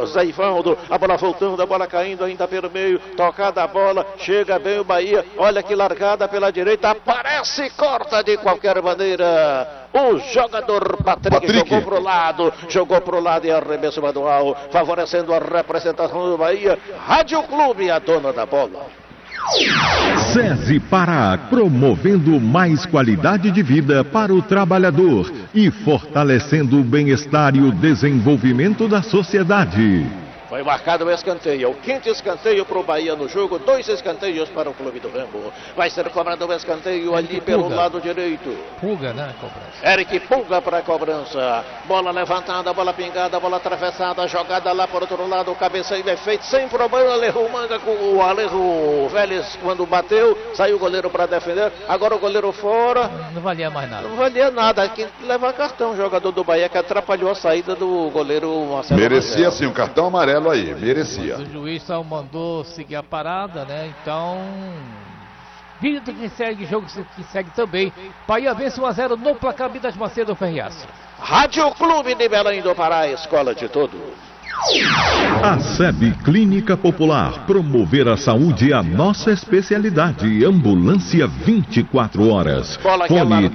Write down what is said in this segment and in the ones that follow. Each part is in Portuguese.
Zé Ivaldo, a bola voltando, a bola caindo ainda pelo meio, tocada a bola, chega bem o Bahia, olha que largada pela direita, aparece, corta de qualquer maneira. O jogador Patrick jogou pro lado e arremesso manual, favorecendo a representação do Bahia. Rádio Clube, a dona da bola. SESI Pará, promovendo mais qualidade de vida para o trabalhador e fortalecendo o bem-estar e o desenvolvimento da sociedade. Foi marcado o escanteio, o quinto escanteio para o Bahia no jogo, 2 escanteios para o Clube do Remo. Vai ser cobrado o escanteio ali pelo lado direito. Pulga, né? Cobrança. Eric Pulga para a cobrança. Bola levantada, bola pingada, bola atravessada, jogada lá por outro lado, o cabeceio é feito sem problema. Alejo Manga com o Alejo Vélez quando bateu, saiu o goleiro para defender. Agora o goleiro fora. Não valia mais nada. Não valia nada. Quem leva cartão, o jogador do Bahia que atrapalhou a saída do goleiro Marcelo. Merecia sim um cartão amarelo aí, merecia. O juiz só mandou seguir a parada, né? Então, vida que segue, jogo que segue também. Bahia vence 1-0 no placar Midas Macedo Ferriaço. Rádio Clube de Belém do Pará, escola de todos. A SEB Clínica Popular, promover a saúde é a nossa especialidade. Ambulância 24 horas. Fone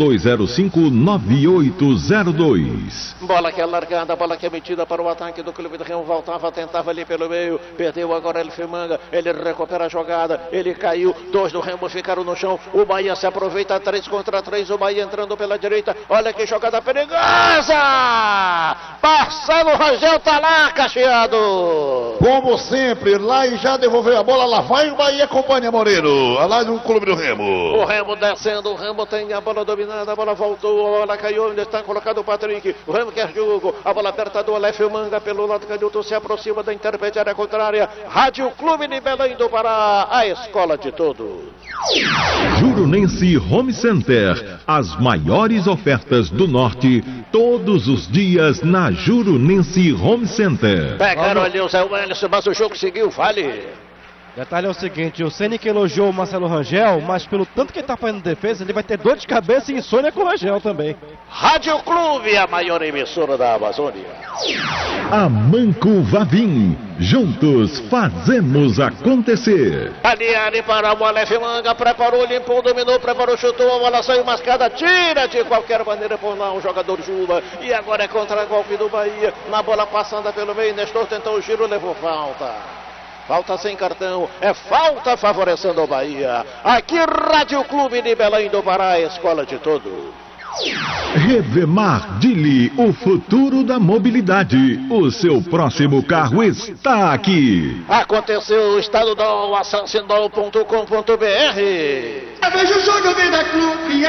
3205-9802. Bola que é largada, bola que é metida para o ataque do Clube do Remo. Tentava ali pelo meio, perdeu agora ele Manga. Ele recupera a jogada, ele caiu. 2 do Remo ficaram no chão. O Bahia se aproveita, 3 contra 3. O Bahia entrando pela direita. Olha que jogada perigosa! Marcelo Rangel tá lá, Cacheado. Como sempre, lá e já devolveu a bola, lá vai o Bahia, acompanha Moreno, lá no Clube do Remo. O Remo descendo, o Remo tem a bola dominada, a bola voltou, a bola caiu, onde está colocado o Patrick. O Remo quer jogo, a bola aperta do Aleph Manga pelo lado canhoto, se aproxima da intermediária contrária. Rádio Clube de Belém do Pará, a escola de todos. Jurunense Home Center, as maiores ofertas do norte, todos os dias na Jurunense Home Center. Pegaram ali o Zé Welles, mas o jogo seguiu, vale. Detalhe é o seguinte, o Ceni que elogiou o Marcelo Rangel, mas pelo tanto que ele está fazendo defesa, ele vai ter dor de cabeça e insônia com o Rangel também. Rádio Clube, a maior emissora da Amazônia. Amanco Vavim, juntos fazemos acontecer. Ali para o Aleph Manga, preparou, limpou, dominou, preparou, chutou, a bola saiu mascada, tira de qualquer maneira por lá o jogador Juba. E agora é contra-golpe do Bahia, na bola passando pelo meio, Nestor tentou o giro, levou falta. Falta sem cartão, é falta favorecendo o Bahia. Aqui, Rádio Clube de Belém do Pará, escola de todos. Revemar Dili, o futuro da mobilidade. O seu próximo carro está aqui. Aconteceu, Estado do Assassinol.com.br. Veja o jogo, vem da Clube,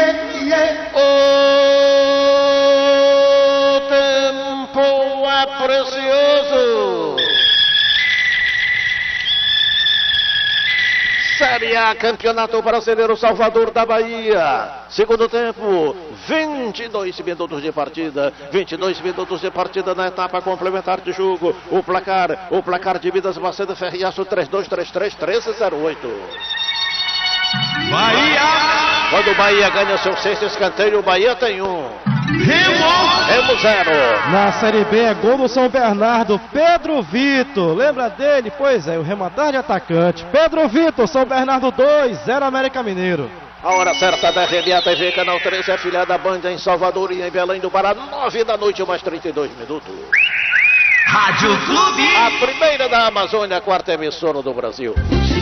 O tempo é precioso. Série A, Campeonato Brasileiro, Salvador da Bahia. Segundo tempo, 22 minutos de partida. 22 minutos de partida na etapa complementar de jogo. O placar de Midas Macedo Ferriaço 3233-1308. Bahia! Quando o Bahia ganha seu 6º escanteio, o Bahia tem 1. Remo 0. Na Série B é gol do São Bernardo, Pedro Vitor. Lembra dele? Pois é, o rematador de atacante. Pedro Vitor, São Bernardo 2, 0 América Mineiro. A hora certa da RBA TV, Canal 13, afiliada da Band em Salvador e em Belém do Pará, 9 da noite, mais 32 minutos. Rádio Clube. A primeira da Amazônia, a 4ª emissora do Brasil.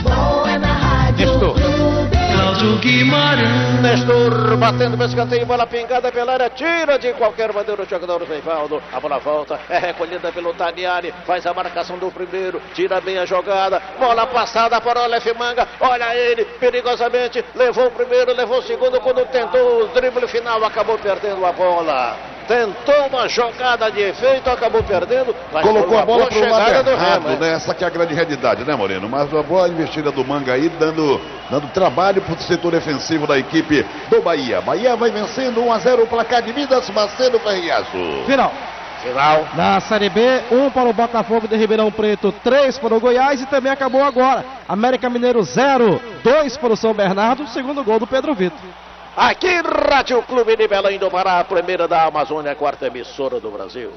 Nestor batendo para escanteio, bola pingada pela área, tira de qualquer maneira o jogador Zé Ivaldo. A bola volta, é recolhida pelo Taniari, faz a marcação do primeiro, tira bem a jogada, bola passada para o Aleph Manga, olha ele, perigosamente, levou o primeiro, levou o segundo, quando tentou o drible final, acabou perdendo a bola. Tentou uma jogada de efeito, acabou perdendo. Colocou a bola para o lado do errado, Remo, né? Essa que é a grande realidade, né, Moreno? Mas uma boa investida do Manga aí, dando trabalho para o setor defensivo da equipe do Bahia. Bahia vai vencendo 1-0 o placar de Midas Macedo Ferriaço. Final. Na Série B, 1 para o Botafogo de Ribeirão Preto, 3 para o Goiás e também acabou agora. América Mineiro 0, 2 para o São Bernardo, segundo gol do Pedro Vitor. Aqui, Rádio Clube de Belém do Pará, a primeira da Amazônia, a 4ª emissora do Brasil.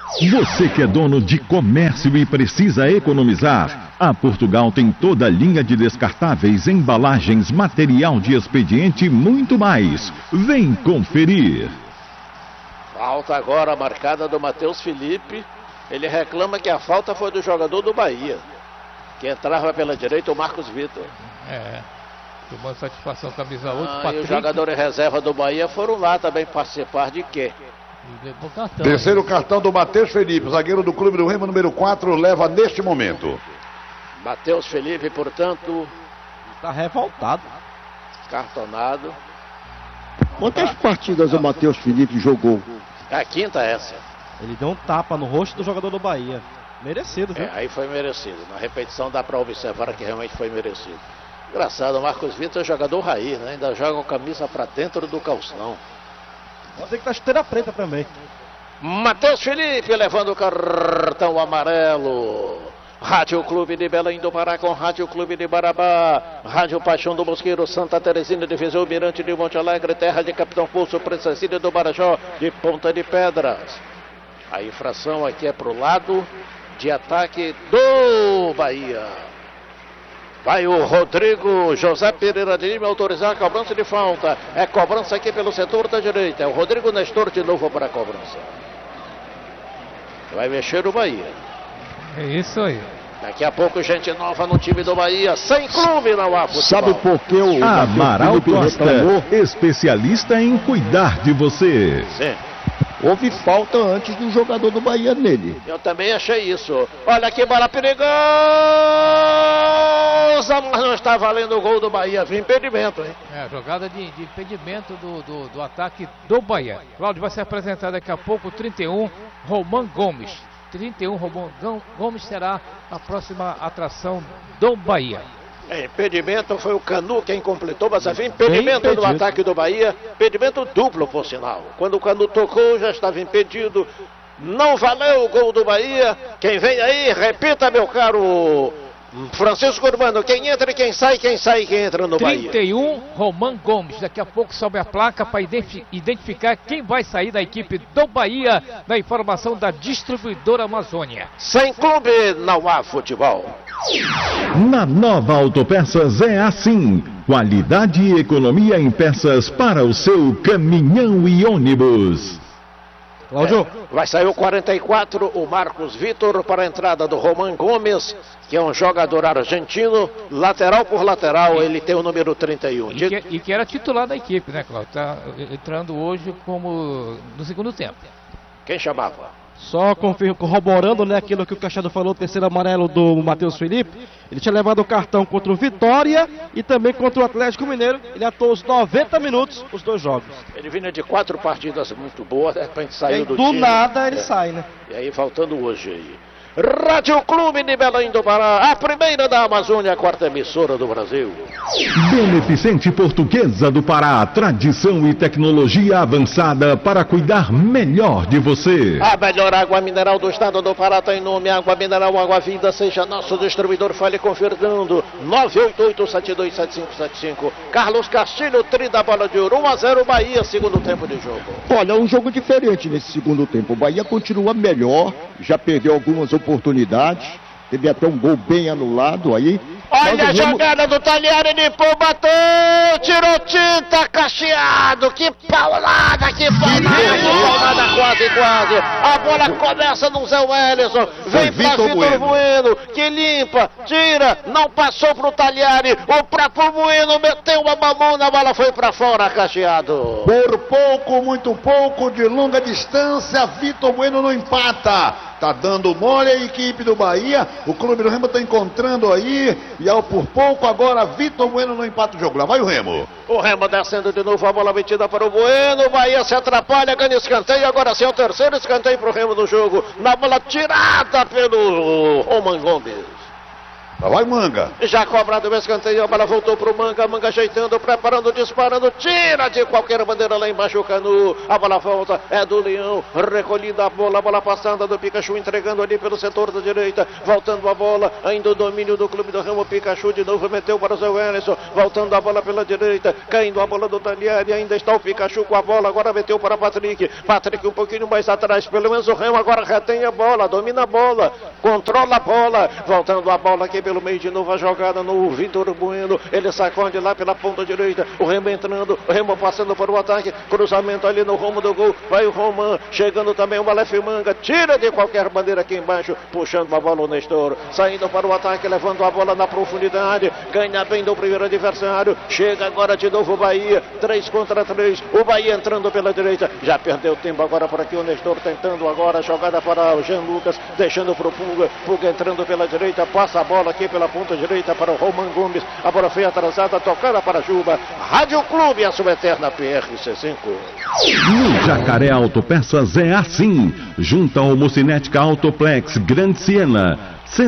Você que é dono de comércio e precisa economizar, a Portugal tem toda a linha de descartáveis, embalagens, material de expediente e muito mais. Vem conferir. Falta agora marcada do Matheus Felipe. Ele reclama que a falta foi do jogador do Bahia, que entrava pela direita, o Marcos Vitor. Tomando satisfação, camisa 8, E Patrick. os jogadores reserva do Bahia foram lá também participar de quê? Cartão, Terceiro cartão do Matheus Felipe, zagueiro do Clube do Remo, número 4, leva neste momento. Matheus Felipe, portanto, Tá revoltado. cartonado. Quantas partidas o Matheus Felipe jogou? É a quinta essa. Ele deu um tapa no rosto do jogador do Bahia. Merecido, viu? Aí foi merecido. Na repetição dá para observar que realmente foi merecido. Engraçado, o Marcos Vitor é jogador raiz, né? Ainda joga a camisa para dentro do calção. Pode dizer que tá chuteira preta também. Matheus Felipe levando o cartão amarelo. Rádio Clube de Belém do Pará com Rádio Clube de Barabá. Rádio Paixão do Mosqueiro, Santa Teresina, Divisão Mirante de Monte Alegre, terra de Capitão Pulso, Princesília do Marajó, de Ponta de Pedras. A infração aqui é pro lado de ataque do Bahia. Vai o Rodrigo José Pereira de Lima autorizar a cobrança de falta. É cobrança aqui pelo setor da direita. É o Rodrigo Nestor de novo para a cobrança. Vai mexer o Bahia. É isso aí. Daqui a pouco gente nova no time do Bahia. Sem clube na UAF. Sabe por que o Amaral Matheus Felipe Costa, reclamou? especialista em cuidar de você. Sim. Houve falta antes do jogador do Bahia nele. Eu também achei isso. Olha que bola perigosa, mas não está valendo o gol do Bahia. Viu impedimento, hein? Jogada de impedimento do ataque do Bahia. Cláudio vai se apresentar daqui a pouco, 31, Roman Gomes. 31, Roman Gomes será a próxima atração do Bahia. Impedimento foi o Canu quem completou, mas havia impedimento no ataque do Bahia. Impedimento duplo, por sinal. Quando o Canu tocou, já estava impedido. Não valeu o gol do Bahia. Quem vem aí, repita, meu caro Francisco Urbano. Quem entra e quem sai, quem entra no Bahia. 31, Roman Gomes. Daqui a pouco sobe a placa para identificar quem vai sair da equipe do Bahia, na informação da distribuidora Amazônia. Sem clube na UAF Futebol. Na Nova Autopeças é assim. Qualidade e economia em peças para o seu caminhão e ônibus. Cláudio. Vai sair o 44, o Marcos Vitor, para a entrada do Roman Gomes, que é um jogador argentino, lateral por lateral, ele tem o número 31. E que era titular da equipe, né, Cláudio? Está entrando hoje como no segundo tempo. Quem chamava? Só corroborando, né, aquilo que o Cachado falou, o terceiro amarelo do Matheus Felipe. Ele tinha levado o cartão contra o Vitória e também contra o Atlético Mineiro. Ele atuou os 90 minutos, os dois jogos. Ele vinha de 4 partidas muito boas, de repente saiu do do time. nada ele sai, né? E aí faltando hoje aí. Rádio Clube de Belém do Pará, a primeira da Amazônia, a quarta emissora do Brasil. Beneficente Portuguesa do Pará, tradição e tecnologia avançada para cuidar melhor de você. A melhor água mineral do estado do Pará tem nome Água Mineral Água Vida. Seja nosso distribuidor, fale com Fernando. 988-727575. Carlos Castilho, tri da bola de ouro. 1-0 Bahia, segundo tempo de jogo. Olha, um jogo diferente nesse segundo tempo. O Bahia continua melhor, já perdeu algumas oportunidades. Teve até um gol bem anulado aí. Olha a jogada do Talhari, limpou, bateu, tirou tinta, Cacheado, que paulada, quase. A bola começa no Zé Wellison, vem pra Vitor Bueno, que limpa, tira, não passou pro Talhari, o próprio Bueno meteu uma mamona, a bola foi pra fora, Cacheado. Por pouco, muito pouco, de longa distância, Vitor Bueno não empata. Tá dando mole a equipe do Bahia, o Clube do Remo tá encontrando aí, e ao por pouco agora Vitor Bueno não empata o jogo. Lá vai o Remo. O Remo descendo de novo, a bola metida para o Bueno, o Bahia se atrapalha, ganha escanteio, agora sim é o terceiro escanteio pro Remo no jogo, na bola tirada pelo Roman Gomes. Vai Manga. Já cobrado o escanteio, a bola voltou pro Manga. Manga ajeitando, preparando, disparando. Tira de qualquer bandeira lá embaixo o Canu. A bola volta, é do Leão. Recolhida a bola passada do Pikachu, entregando ali pelo setor da direita. Voltando a bola, ainda o domínio do Clube do Remo. Pikachu de novo meteu para o Zé Wellington. Voltando a bola pela direita, caindo a bola do Talieri. Ainda está o Pikachu com a bola. Agora meteu para Patrick. Patrick um pouquinho mais atrás. Pelo menos o Remo agora retém a bola, domina a bola, controla a bola. Voltando a bola aqui pelo meio de novo, a jogada no Vitor Bueno. Ele sacode lá pela ponta direita. O Remo entrando, o Remo passando para o ataque. Cruzamento ali no rumo do gol. Vai o Roman, chegando também o Aleph Manga. Tira de qualquer bandeira aqui embaixo, puxando a bola o Nestor. Saindo para o ataque, levando a bola na profundidade. Ganha bem do primeiro adversário. Chega agora de novo o Bahia. 3 contra 3. O Bahia entrando pela direita. Já perdeu tempo agora por aqui o Nestor, tentando agora a jogada para o Jean Lucas, deixando para o Pulga. Pulga entrando pela direita. Passa a bola aqui pela ponta direita para o Roman Gomes. A bola foi atrasada, tocada para Juba. Rádio Clube, a sua eterna PRC5. No Jacaré Autopeças é assim. Junta ao Mocinética Autoplex Grande Siena,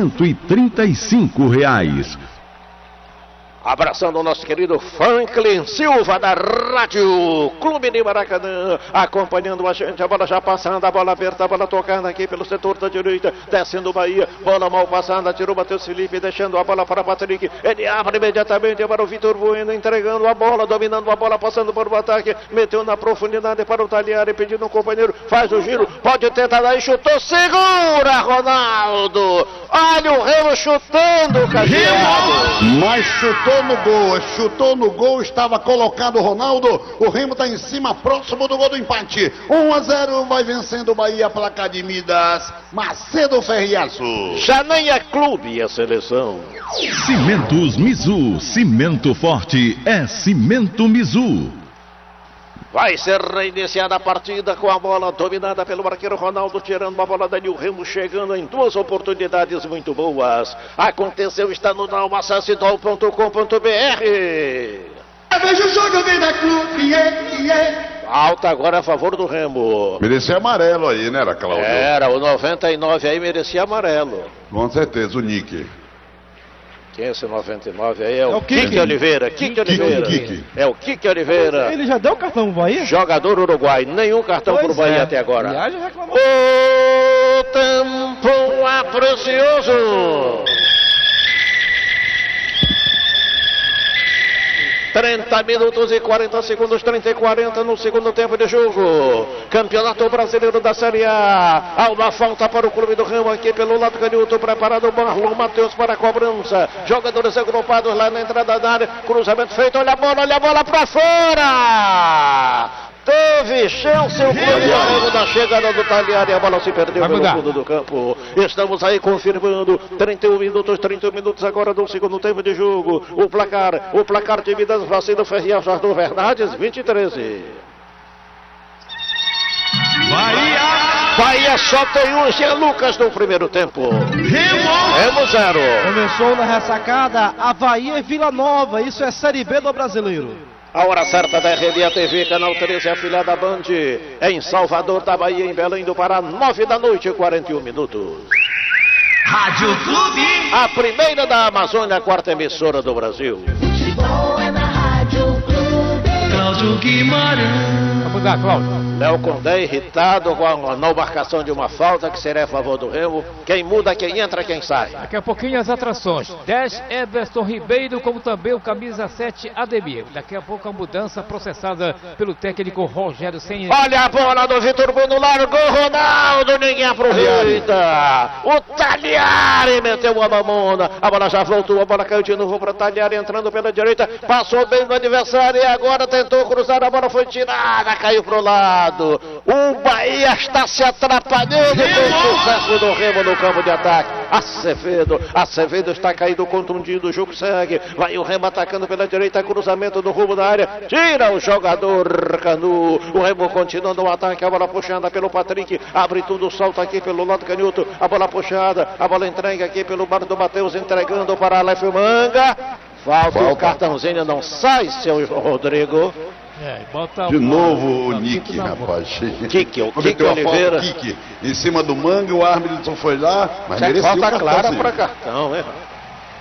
R$135. Abraçando o nosso querido Franklin Silva da Rádio Clube de Maracanã, acompanhando a gente, a bola já passando, a bola aberta, a bola tocando aqui pelo setor da direita, descendo o Bahia, bola mal passada, tirou o Matheus Felipe, deixando a bola para Patrick, ele abre imediatamente para o Vitor Bueno, entregando a bola, dominando a bola, passando por o ataque, meteu na profundidade para o Talieri, pedindo um companheiro, faz o giro, pode tentar daí, chutou, segura Ronaldo, olha o Remo chutando, Cacheado, mas chutou no gol, estava colocado o Ronaldo. O Remo está em cima, próximo do gol do empate. 1-0, vai vencendo o Bahia, placar de Midas, Macedo Ferriaço. Já nem é clube a seleção. Cimentos Mizu, cimento forte é Cimento Mizu. Vai ser reiniciada a partida com a bola dominada pelo arqueiro Ronaldo, tirando a bola dali, o Remo chegando em 2 oportunidades muito boas. Aconteceu, está no acesse.com.br. Veja o jogo, vem da Clube, Alta agora a favor do Remo. Merecia amarelo aí, né, era Cláudio? Era, o 99 aí merecia amarelo. Com certeza, o Nick. Quem é esse 99 aí? É o Kike Oliveira. Kike Oliveira. É o Kike Oliveira. Ele já deu cartão pro Bahia? Jogador uruguai. Nenhum cartão pro Bahia até agora. O tempo é precioso. 30 minutos e 40 segundos, 30 e 40 no segundo tempo de jogo. Campeonato Brasileiro da Série A. Há uma falta para o Clube do Remo aqui pelo lado canhoto. Preparado o Marlon Matheus para a cobrança. Jogadores agrupados lá na entrada da área. Cruzamento feito. Olha a bola para fora. Teve chance o Clube do Remo da chegada do Talieri. A bola se perdeu pelo fundo do campo. Estamos aí confirmando 31 minutos agora do segundo tempo de jogo. O placar de Midas, Vacino Ferrial, Jardim Bernardes, 20-13. Bahia só tem um Jean Lucas no primeiro tempo. Remo 0. Começou na ressacada Avaí e Vila Nova. Isso é Série B do Brasileiro. A hora certa da RBA TV, canal 13, afiliada Band, em Salvador da Bahia, em Belém do Pará, 9 da noite, 41 minutos. Rádio Clube. A primeira da Amazônia, a quarta emissora do Brasil. Futebol é na Rádio Clube. Cláudio Guimarães. Vamos mudar, Cláudio. Léo Condé irritado com a não marcação de uma falta que seria a favor do Remo. Quem muda, quem entra, quem sai. Daqui a pouquinho as atrações. 10 Everton Ribeiro, como também o camisa 7 Ademir. Daqui a pouco a mudança processada pelo técnico Rogério Ceni. Olha a bola do Vitor Bueno, largou Ronaldo, ninguém aproveita. O Talieri meteu a mamona. A bola já voltou, a bola caiu de novo para o Talieri, entrando pela direita. Passou bem no adversário e agora tentou cruzar, a bola foi tirada, caiu pro lado. O Bahia está se atrapalhando com o sucesso do Remo no campo de ataque. Acevedo está caído, contundido, o jogo segue. Vai o Remo atacando pela direita, cruzamento do rumo da área, tira o jogador Canu. O Remo continua no ataque, a bola puxada pelo Patrick, abre tudo, solta aqui pelo lado canhoto, a bola puxada, a bola entrega aqui pelo bar do Matheus, entregando para Aleph Manga. Falta o cartãozinho, não sai, seu Rodrigo. De novo o Nick, rapaz. Kike Oliveira. Kike em cima do Manga, o árbitro foi lá, mas merecia falta clara para cartão, hein?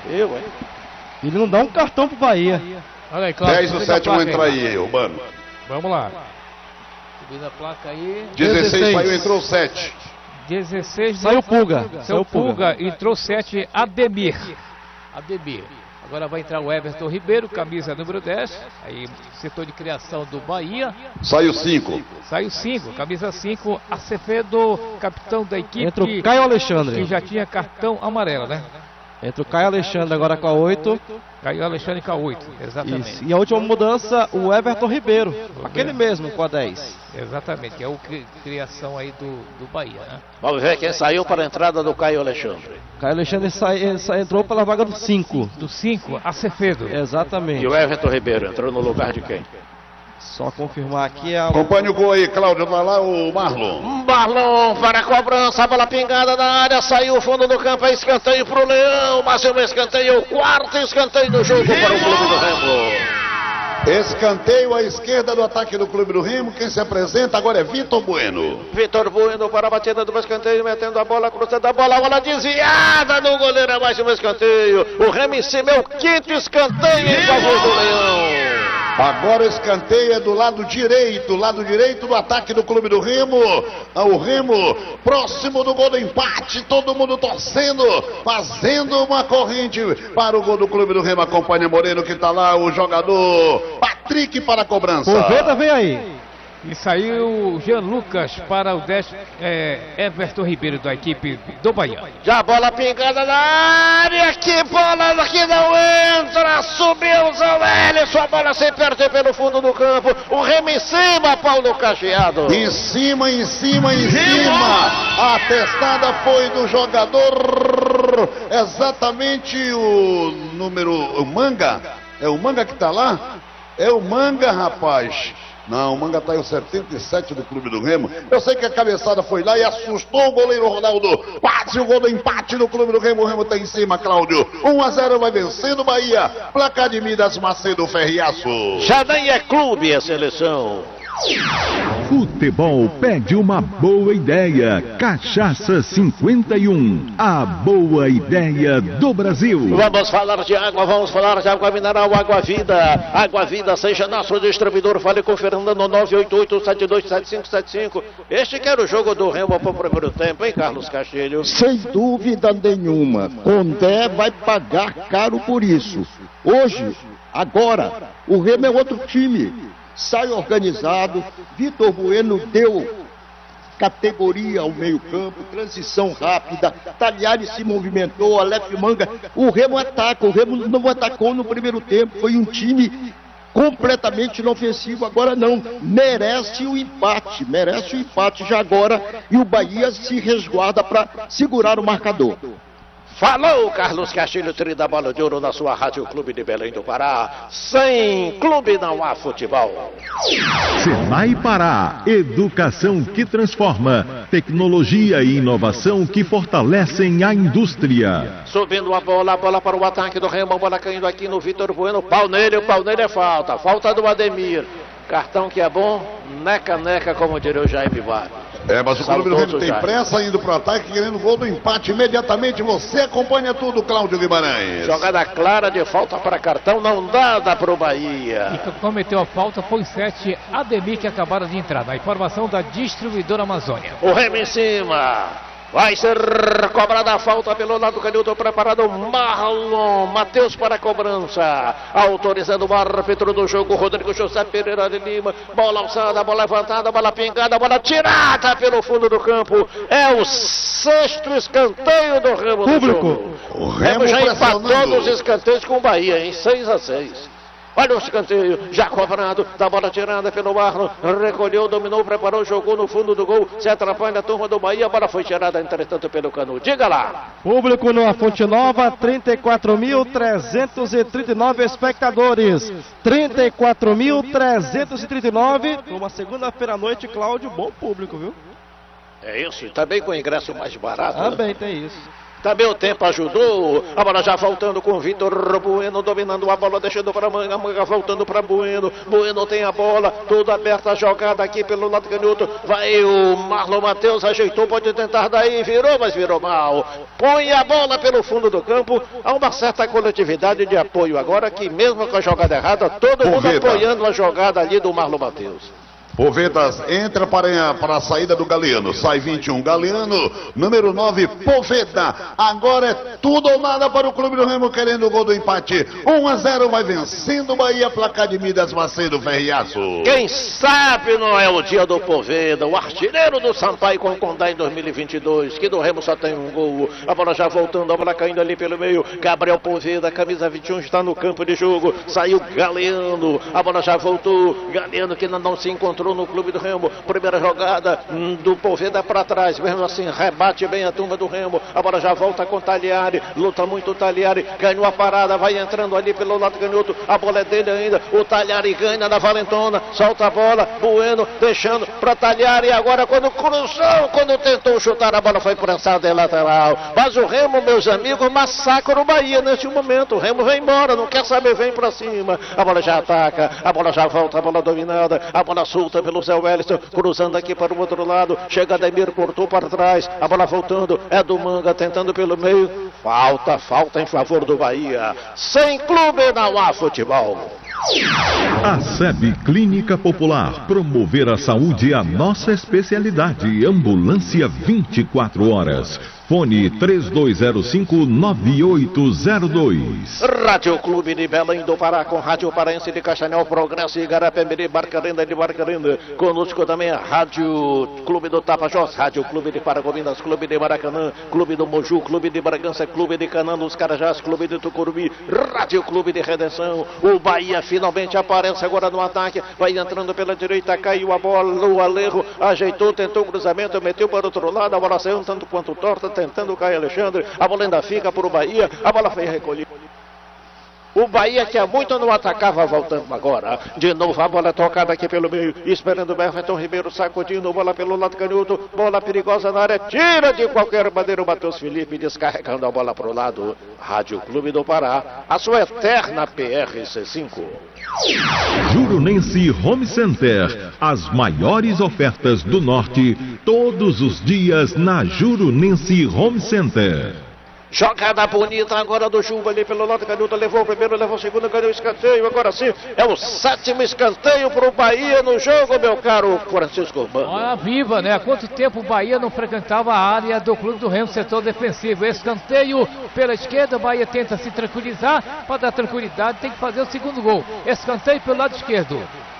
hein? Ele não dá um cartão pro Bahia. Olha aí, Cláudio. 10 do 7 vão entrar aí, Urbano. Vamos lá. Subindo a placa aí. 16 saiu, entrou 7. 16. Saiu Pulga. Saiu Pulga. Entrou 7, Ademir. Agora vai entrar o Everton Ribeiro, camisa número 10. Aí, setor de criação do Bahia. Saiu 5. Saiu 5, camisa 5, Acevedo, capitão da equipe. Entra o Caio Alexandre. Que já tinha cartão amarelo, né? Entra o Caio Alexandre agora com a 8. Caio Alexandre com a 8, exatamente. Isso. E a última mudança, o Everton Ribeiro. Aquele mesmo com a 10. Exatamente, que é o criação aí do Bahia, né? Vamos ver quem saiu para a entrada do Caio Alexandre. Caio Alexandre entrou pela vaga do 5. Do 5, Acevedo. Exatamente. E o Everton Ribeiro entrou no lugar de quem? Só confirmar aqui a... Acompanha o gol aí, Cláudio. Vai lá o Marlon. Marlon para a cobrança, bola pingada na área, saiu o fundo do campo, é escanteio para o Leão, mas é um escanteio, o quarto escanteio do jogo para o Clube do Remo. Escanteio à esquerda do ataque do Clube do Remo. Quem se apresenta agora é Vitor Bueno. Vitor Bueno para a batida do escanteio, metendo a bola, cruzando a bola desviada do goleiro, é mais um escanteio. O Remo em cima é o quinto escanteio em favor do Leão. Agora o escanteio é do lado direito do ataque do Clube do Remo. O Remo próximo do gol do empate, todo mundo torcendo, fazendo uma corrente para o gol do Clube do Remo. Acompanha Moreno que está lá, o jogador Patrick para a cobrança. O Veda vem aí. E saiu Jean Lucas para o 10, Everton Ribeiro da equipe do Bahia. Já a bola pingada na área, que bola que não entra, subiu o Zé Hélio, sua bola se perde pelo fundo do campo, o Remo em cima, Paulo Cacheado. Em cima, a testada foi do jogador, exatamente o número, o Manga, é o Manga que tá lá? É o Manga, rapaz. Não, o Manga tá aí o 77 do Clube do Remo. Eu sei que a cabeçada foi lá e assustou o goleiro Ronaldo. Quase o gol do empate do Clube do Remo. O Remo tá em cima, Cláudio. 1-0 vai vencendo o Bahia. Placar de Midas Macedo Ferriaço. Já nem é clube, é seleção. Futebol pede uma boa ideia. Cachaça 51, a boa ideia do Brasil. Vamos falar de água mineral, Água Vida. Água Vida, seja nosso distribuidor. Fale com o Fernando no 988-727575. Este que era o jogo do Remo para o primeiro tempo, hein, Carlos Castilho? Sem dúvida nenhuma. Condé vai pagar caro por isso. Hoje, agora, o Remo é outro time. Sai organizado, Vitor Bueno deu categoria ao meio campo, transição rápida, Talhares se movimentou, Aleph Manga, o Remo ataca, o Remo não atacou no primeiro tempo, foi um time completamente inofensivo, agora não, merece o empate já agora, e o Bahia se resguarda para segurar o marcador. Falou Carlos Castilho, trio da bola de ouro na sua Rádio Clube de Belém do Pará. Sem clube não há futebol. Senai Pará, educação que transforma, tecnologia e inovação que fortalecem a indústria. Subindo a bola para o ataque do Remo, a bola caindo aqui no Vitor Bueno, pau nele é falta do Ademir. Cartão que é bom, neca, como diria o Jaime Vargas. Mas o Clube do Remo tem pressa indo pro ataque, querendo o gol do empate imediatamente. Você acompanha tudo, Cláudio Guimarães. Jogada clara de falta para cartão, não dada pro Bahia. E quem cometeu a falta foi 7, Ademir, que acabaram de entrar. Na informação da distribuidora Amazônia. O Remo em cima. Vai ser cobrada a falta pelo lado canhoto, preparado Marlon Matheus para a cobrança. Autorizando o árbitro do jogo, Rodrigo José Pereira de Lima. Bola alçada, bola levantada, bola pingada, bola tirada pelo fundo do campo. É o sexto escanteio do Remo do jogo. O Remo já empatou nos escanteios com o Bahia, em 6-6. Olha o escanteio, já cobrado, da bola tirada pelo Marlon, recolheu, dominou, preparou, jogou no fundo do gol, se atrapalha a turma do Bahia, a bola foi tirada, entretanto, pelo Canu. Diga lá. Público na Fonte Nova, 34.339 espectadores. 34.339, uma segunda-feira à noite, Cláudio, bom público, viu? É isso, e também com o ingresso mais barato. Também tem isso. Também o tempo ajudou. A bola já voltando com o Vitor Bueno, dominando a bola, deixando para Manga. Manga voltando para Bueno. Bueno tem a bola, toda aberta a jogada aqui pelo lado canhoto. Vai o Marlon Matheus, ajeitou, pode tentar daí, virou, mas virou mal. Põe a bola pelo fundo do campo. Há uma certa coletividade de apoio agora, que mesmo com a jogada errada, todo mundo apoiando a jogada ali do Marlon Matheus. Povedas entra para a saída do Galeano. Sai 21, Galeano, número 9, Poveda. Agora é tudo ou nada para o Clube do Remo, querendo o gol do empate. 1-0, vai vencendo o Bahia, placar de Midas Macedo, Ferriaço. Quem sabe não é o dia do Poveda, o artilheiro do Sampaio com Condá em 2022, que do Remo só tem um gol. A bola já voltando, a bola caindo ali pelo meio. Gabriel Poveda, camisa 21, está no campo de jogo. Saiu Galeano, a bola já voltou. Galeano que ainda não se encontrou no Clube do Remo. Primeira jogada do Poveda para trás, mesmo assim rebate bem a turma do Remo. A bola já volta com Tagliari, luta muito o Tagliari, ganhou a parada, vai entrando ali pelo lado canhoto. A bola é dele ainda, o Tagliari ganha na valentona, solta a bola, Bueno deixando para Tagliari. E agora quando cruzou, quando tentou chutar, a bola foi prensada em lateral. Mas o Remo, meus amigos, massacra o Bahia neste momento. O Remo vem embora, não quer saber, vem para cima. A bola já ataca, a bola já volta, a bola dominada, a bola solta pelo Zé Wellington, cruzando aqui para o outro lado. Chega Ademir, cortou para trás, a bola voltando, é do Manga, tentando pelo meio. Falta em favor do Bahia. Sem clube não há futebol. A SEB Clínica Popular, promover a saúde é a nossa especialidade. Ambulância 24 horas. Fone 3205-9802. Rádio Clube de Belém do Pará, com Rádio Paraense de Castanhal, Progresso e Igarapé-Miri, Barcarena de Barcarena. Conosco também a Rádio Clube do Tapajós, Rádio Clube de Paragominas, Clube de Maracanã, Clube do Moju, Clube de Bragança, Clube de Canaã dos Carajás, Clube de Tucurubi, Rádio Clube de Redenção. O Bahia finalmente aparece agora no ataque, vai entrando pela direita, caiu a bola, o Alejo ajeitou, tentou o cruzamento, meteu para o outro lado, a bola saiu um tanto quanto torta, tentando o Caio Alexandre, a bola ainda fica para o Bahia, a bola foi recolhida. O Bahia que há muito não atacava, voltando agora. De novo a bola tocada aqui pelo meio, esperando o Everton Ribeiro, sacudindo, bola pelo lado canhoto, bola perigosa na área, tira de qualquer maneira o Matheus Felipe, descarregando a bola para o lado. Rádio Clube do Pará, a sua eterna PRC5. Jurunense Home Center, as maiores ofertas do Norte, todos os dias na Jurunense Home Center. Jogada bonita agora do Juba ali pelo lado canhoto, levou o primeiro, levou o segundo, ganhou o escanteio, agora sim, é o 7º escanteio para o Bahia no jogo, meu caro Francisco Urbano. Olha viva, né? Há quanto tempo o Bahia não frequentava a área do Clube do Remo, setor defensivo. Escanteio pela esquerda, o Bahia tenta se tranquilizar, para dar tranquilidade tem que fazer o segundo gol. Escanteio pelo lado esquerdo.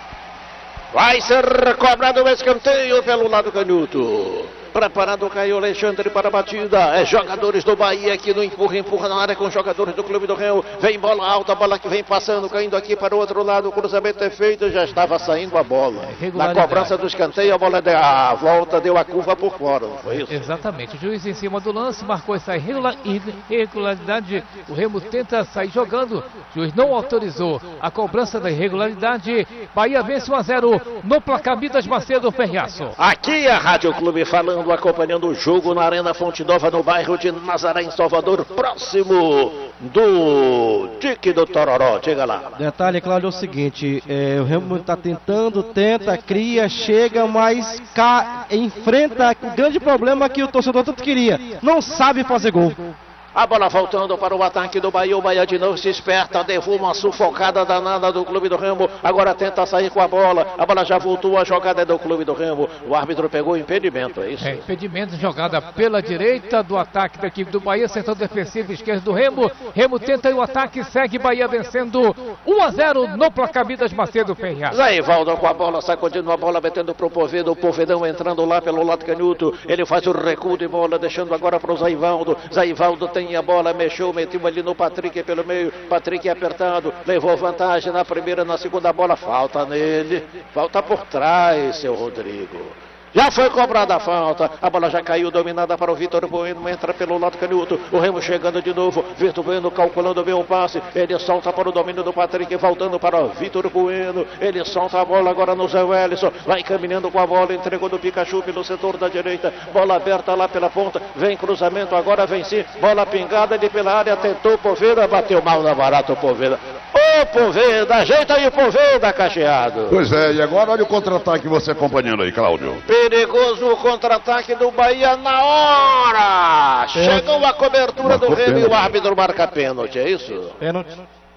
Vai ser cobrado o escanteio pelo lado canhoto. Preparado o Caio Alexandre para a batida. É jogadores do Bahia que no empurra na área com jogadores do Clube do Remo. Vem bola alta, bola que vem passando, caindo aqui para o outro lado. O cruzamento é feito, já estava saindo a bola. Na cobrança do escanteio, a bola deu a volta, deu a curva por fora, não foi isso? Exatamente. O juiz em cima do lance marcou essa irregularidade. O Remo tenta sair jogando. O juiz não autorizou a cobrança da irregularidade. Bahia vence 1-0 no placar Midas Macedo, Ferriaço. Aqui a Rádio Clube falando, acompanhando o jogo na Arena Fonte Nova, no bairro de Nazaré, em Salvador, próximo do Tique do Tororó. Chega lá. Detalhe, Cláudio, é o seguinte, o Remo está tentando, tenta, cria, chega, mas enfrenta o grande problema que o torcedor tanto queria, não sabe fazer gol. A bola voltando para o ataque do Bahia. O Bahia de novo se esperta, derruba uma sufocada danada do Clube do Remo. Agora tenta sair com a bola. A bola já voltou, a jogada é do Clube do Remo. O árbitro pegou o impedimento, é isso? Impedimento, jogada pela direita do ataque da equipe do Bahia, setor defensivo esquerdo do Remo. Remo tenta o ataque, segue Bahia vencendo 1-0 no placar Midas Macedo, Ferreira. Zaivaldo com a bola, sacudindo a bola, metendo para o Poveda. O Povedão entrando lá pelo lado canhoto. Ele faz o recuo de bola, deixando agora para o Zaivaldo. Zaivaldo tem a bola, meteu ali no Patrick pelo meio. Patrick apertado, levou vantagem na primeira, na segunda bola. Falta nele, falta por trás, seu Rodrigo. Já foi cobrada a falta. A bola já caiu, dominada para o Vitor Bueno. Entra pelo lado canhoto. O Remo chegando de novo. Vitor Bueno calculando bem o passe. Ele solta para o domínio do Patrick. Voltando para o Vitor Bueno. Ele solta a bola agora no Zé Wellison. Vai caminhando com a bola. Entregou do Pikachu pelo setor da direita. Bola aberta lá pela ponta. Vem cruzamento agora. Vem sim. Bola pingada ali pela área. Tentou Poveda. Bateu mal na barata o Poveda. Ô Poveda, ajeita aí o Poveda, Cacheado. Pois é, e agora olha o contra-ataque que você acompanhando aí, Cláudio. Perigoso o contra-ataque do Bahia na hora. Chegou a cobertura do Remo e o árbitro marca pênalti, é isso? Pênalti.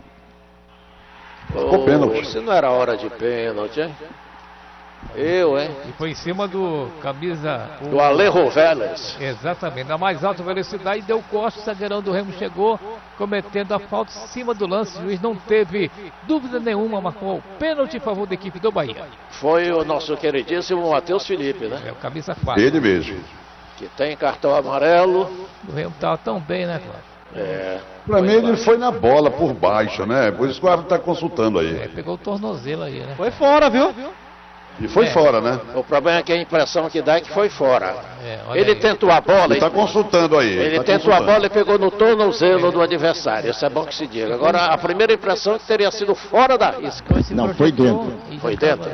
Ficou pênalti. Se não era hora de pênalti, hein? Hein? E foi em cima do camisa... Do Alejo Vélez. Exatamente, na mais alta velocidade, deu corte, o zagueirão do Remo chegou, cometendo a falta em cima do lance. O juiz não teve dúvida nenhuma, marcou o pênalti em favor da equipe do Bahia. Foi o nosso queridíssimo Matheus Felipe, né? É o camisa 4. Ele mesmo. Que tem cartão amarelo. O Remo estava tão bem, né, Cláudio? Pra mim ele foi na bola, por baixo, né? Por isso que o árbitro tá consultando aí. Pegou o tornozelo aí, né? Foi fora, viu? E foi fora, né? O problema é que a impressão que dá é que foi fora. Olha Ele aí. tentou a bola. Ele tá consultando aí. Ele tá tentou a consultando. bola e pegou no tornozelo do adversário. Isso é bom que se diga. Agora, a primeira impressão é que teria sido fora da risca. Não, foi dentro. Foi dentro?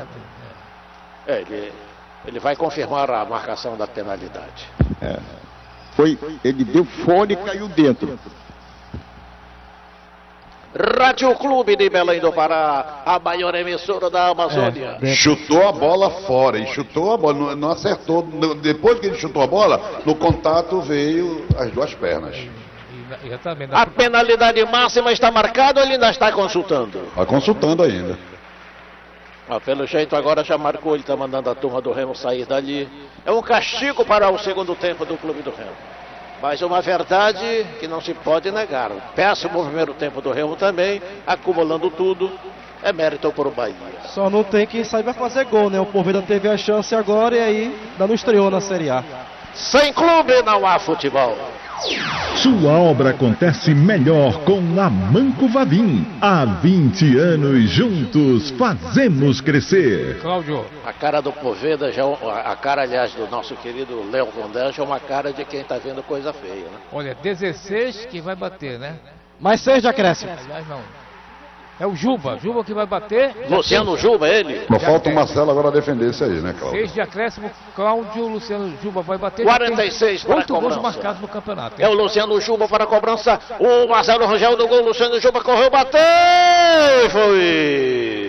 Ele vai confirmar a marcação da penalidade. Ele deu fora e caiu dentro. Rádio Clube de Belém do Pará, a maior emissora da Amazônia. Chutou a bola fora e chutou a bola, não acertou. Depois que ele chutou a bola, no contato veio as duas pernas. Exatamente. A penalidade máxima está marcada ou ele ainda está consultando? Tá consultando ainda. Pelo jeito agora já marcou, ele está mandando a turma do Remo sair dali. É um castigo para o segundo tempo do Clube do Remo. Mas uma verdade que não se pode negar. Péssimo primeiro tempo do Remo também, acumulando tudo. É mérito para o Bahia. Só não tem quem saiba fazer gol, né? O Poveda teve a chance agora e aí ainda não estreou na Série A. Sem clube não há futebol. Sua obra acontece melhor com a Manco Vavim. Há 20 anos juntos fazemos crescer. Cláudio. A cara do Poveda, a cara, aliás, do nosso querido Léo Condé, já é uma cara de quem está vendo coisa feia, né? Olha, 16 que vai bater, né? Mais 6 de acréscimo. Aliás, não. É o Juba que vai bater. Luciano Juba, ele. Só falta o Marcelo agora defender isso aí, né, Cláudio? 6 de acréscimo, Cláudio, Luciano Juba vai bater. 46 para a 8 gols cobrança. marcados no campeonato. É o Luciano Juba para a cobrança. O Marcelo Rangel do gol. Luciano Juba correu, bateu e foi.